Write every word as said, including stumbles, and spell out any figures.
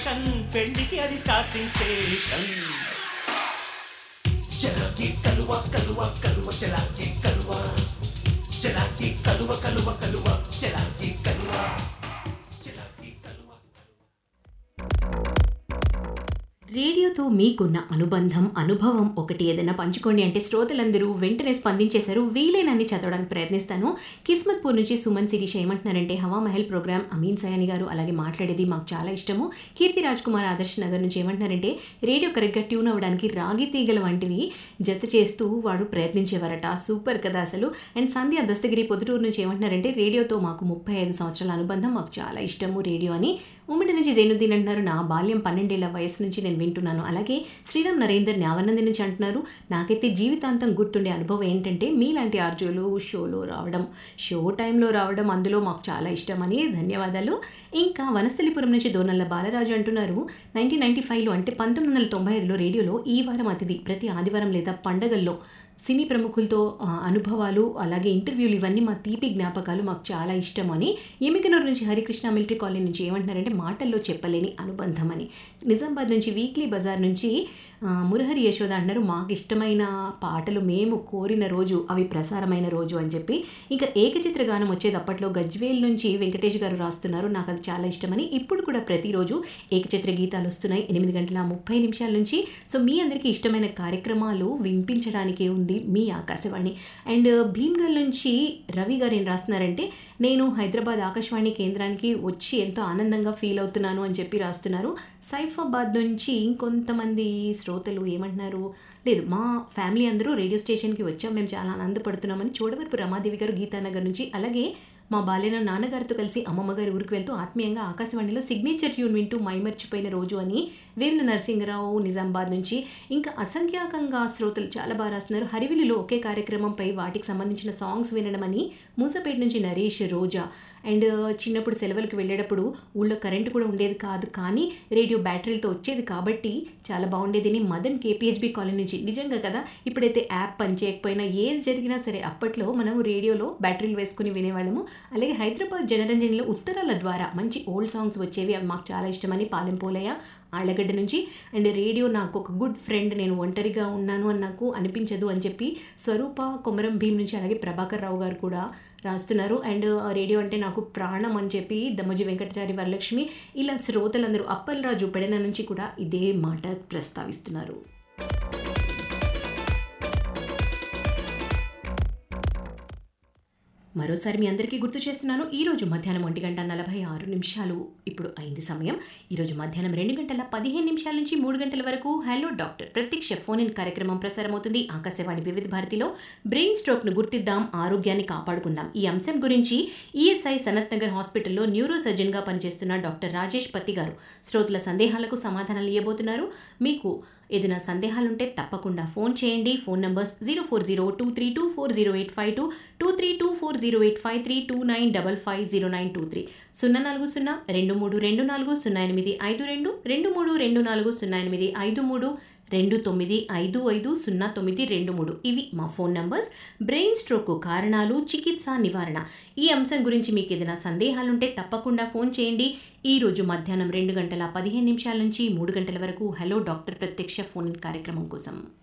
పెళ్లికి అది starting station. చలాకి కలువ కలువ కలువ చలాకి కలువ చలాకి కలువ కలువ కలువ చలాకి కలువ చలాకి కలువ. రేడియోతో మీకున్న అనుబంధం అనుభవం ఒకటి ఏదైనా పంచుకోండి అంటే శ్రోతలందరూ వెంటనే స్పందించేశారు. వీలైనన్ని చదవడానికి ప్రయత్నిస్తాను. కిస్మత్పూర్ నుంచి సుమన్ శిరీష ఏమంటున్నారంటే హవా మహల్ ప్రోగ్రామ్ అమీన్ సయాని గారు అలాగే మాట్లాడేది మాకు చాలా ఇష్టము. కీర్తి రాజ్ కుమార్ ఆదర్శ్ నగర్ నుంచి ఏమంటున్నారంటే రేడియో కరెక్ట్గా ట్యూన్ అవ్వడానికి రాగి తీగల వంటివి జత చేస్తూ వాడు ప్రయత్నించేవారట. సూపర్ కదా అసలు. అండ్ సంధ్య దస్తగిరి పొద్దుటూరు నుంచి ఏమంటున్నారంటే రేడియోతో మాకు ముప్పై ఐదు సంవత్సరాల అనుబంధం, మాకు చాలా ఇష్టము రేడియో అని. ఉమ్మడి నుంచి జైనుద్దీన్ అంటున్నారు నా బాల్యం పన్నెండేళ్ల వయసు నుంచి నేను వింటున్నాను. అలాగే శ్రీరామ్ నరేందర్ న్యావనంది నుంచి అంటున్నారు నాకైతే జీవితాంతం గుర్తుండే అనుభవం ఏంటంటే మీలాంటి ఆర్జోలు షోలో రావడం, షో టైంలో రావడం, అందులో మాకు చాలా ఇష్టం అని. ధన్యవాదాలు. ఇంకా వనస్థలిపురం నుంచి దోనల్ల బాలరాజు అంటున్నారు నైన్టీన్ నైన్టీ ఫైవ్లో అంటే పంతొమ్మిది వందల తొంభై ఐదులో రేడియోలో ఈ వారం అతిథి ప్రతి ఆదివారం లేదా పండగల్లో సినీ ప్రముఖులతో అనుభవాలు అలాగే ఇంటర్వ్యూలు ఇవన్నీ మా తీపి జ్ఞాపకాలు, మాకు చాలా ఇష్టం అని. ఎమికనూరు నుంచి హరికృష్ణ మిలిటరీ కాలనీ నుంచి ఏమంటున్నారంటే మాటల్లో చెప్పలేని అనుబంధం అని. నిజామాబాద్ నుంచి వీక్లీ బజార్ నుంచి మురహరి యశోద అంటున్నారు మాకు ఇష్టమైన పాటలు మేము కోరిన రోజు అవి ప్రసారమైన రోజు అని చెప్పి. ఇంకా ఏకచిత్ర గానం వచ్చేది అప్పట్లో గజ్వేల్ నుంచి వెంకటేష్ గారు రాస్తున్నారు నాకు అది చాలా ఇష్టమని. ఇప్పుడు కూడా ప్రతిరోజు ఏకచిత్ర గీతాలు వస్తున్నాయి ఎనిమిది గంటల ముప్పై నిమిషాల నుంచి. సో మీ అందరికీ ఇష్టమైన కార్యక్రమాలు వినిపించడానికే ఉంది మీ ఆకాశవాణి. అండ్ భీమ్గల్ నుంచి రవి గారు ఏం రాస్తున్నారంటే నేను హైదరాబాద్ ఆకాశవాణి కేంద్రానికి వచ్చి ఎంతో ఆనందంగా ఫీల్ అవుతున్నాను అని చెప్పి రాస్తున్నారు. సైఫాబాద్ నుంచి ఇంకొంతమంది శ్రోతలు ఏమంటున్నారు లేదు మా ఫ్యామిలీ అందరూ రేడియో స్టేషన్కి వచ్చాం, మేము చాలా ఆనందపడుతున్నామని. చూడవరపు రమాదేవి గారు గీతానగర్ నుంచి. అలాగే మా బాల్యంలో నాన్నగారితో కలిసి అమ్మమ్మ గారి ఊరికి వెళ్తూ ఆత్మీయంగా ఆకాశవాణిలో సిగ్నేచర్ ట్యూన్ వింటూ మైమర్చిపోయిన రోజు అని వేముల నరసింహరావు నిజామాబాద్ నుంచి. ఇంకా అసంఖ్యాకంగా శ్రోతలు చాలా బాగా రాస్తున్నారు. హరివిలిలో ఒకే కార్యక్రమంపై వాటికి సంబంధించిన సాంగ్స్ వినడం అని మూసపేట నుంచి నరేష్ రోజా. అండ్ చిన్నప్పుడు సెలవులకు వెళ్ళేటప్పుడు ఊళ్ళో కరెంటు కూడా ఉండేది కాదు కానీ రేడియో బ్యాటరీలతో వచ్చేది కాబట్టి చాలా బాగుండేదని మదన్ కేపీహెచ్బి కాలనీ నుంచి. నిజంగా కదా ఇప్పుడైతే యాప్ పని చేయకపోయినా ఏది జరిగినా సరే అప్పట్లో మనం రేడియోలో బ్యాటరీలు వేసుకుని వినేవాళ్ళము. అలాగే హైదరాబాద్ జనరంజనిలో ఉత్తరాల ద్వారా మంచి ఓల్డ్ సాంగ్స్ వచ్చేవి, అవి మాకు చాలా ఇష్టమని పాలెం పోలయ్య ఆళ్ళగడ్డ నుంచి. అండ్ రేడియో నాకు ఒక గుడ్ ఫ్రెండ్, నేను ఒంటరిగా ఉన్నాను అని నాకు అనిపించదు అని చెప్పి స్వరూప కొమరం భీం నుంచి. అలాగే ప్రభాకర్ రావు గారు కూడా రాస్తున్నారు. అండ్ రేడియో అంటే నాకు ప్రాణం అని చెప్పి దమ్మజి వెంకటచారి వరలక్ష్మి ఇలా శ్రోతలందరూ అప్పలరాజు పెడన నుంచి కూడా ఇదే మాట ప్రస్తావిస్తున్నారు. మరోసారి మీ అందరికీ గుర్తు చేస్తున్నాను ఈరోజు మధ్యాహ్నం ఒంటి గంట నలభై ఆరు నిమిషాలు ఇప్పుడు అయింది సమయం. ఈరోజు మధ్యాహ్నం రెండు గంటల పదిహేను నిమిషాల నుంచి మూడు గంటల వరకు హలో డాక్టర్ ప్రత్యక్ష ఫోన్ ఇన్ కార్యక్రమం ప్రసారమవుతుంది ఆకాశవాణి వివిధ భారతిలో. బ్రెయిన్ స్ట్రోక్ను గుర్తిద్దాం, ఆరోగ్యాన్ని కాపాడుకుందాం ఈ అంశం గురించి ఈఎస్ఐ సనత్ నగర్ హాస్పిటల్లో న్యూరో సర్జన్గా పనిచేస్తున్న డాక్టర్ రాజేష్ పత్తి గారు శ్రోతల సందేహాలకు సమాధానాలు ఇవ్వబోతున్నారు. మీకు ఏదైనా సందేహాలుంటే తప్పకుండా ఫోన్ చేయండి. Phone numbers zero four zero two three two four zero eight five two two three two four zero eight five three two nine double five zero nine two three సున్నా నాలుగు సున్నా రెండు మూడు రెండు నాలుగు సున్నా ఎనిమిది ఐదు రెండు రెండు మూడు రెండు నాలుగు సున్నా ఎనిమిది ఐదు మూడు రెండు తొమ్మిది ఐదు ఐదు సున్నా తొమ్మిది రెండు మూడు ఇవి మా ఫోన్ నంబర్స్. బ్రెయిన్ స్ట్రోక్ కారణాలు, చికిత్స, నివారణ ఈ అంశం గురించి మీకు ఏదైనా సందేహాలుంటే తప్పకుండా ఫోన్ చేయండి. ఈరోజు మధ్యాహ్నం రెండు గంటల పదిహేను నిమిషాల నుంచి మూడు గంటల వరకు హలో డాక్టర్ ప్రత్యక్ష ఫోన్ ఇన్ కార్యక్రమం కోసం.